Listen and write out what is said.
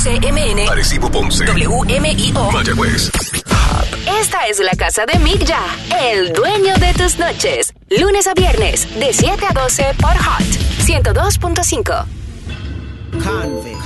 CMN, Arecibo, Ponce, WMIO, Mayagüez. Esta es la casa de Mick Ya, el dueño de tus noches. Lunes a viernes, de 7 a 12 por Hot 102.5.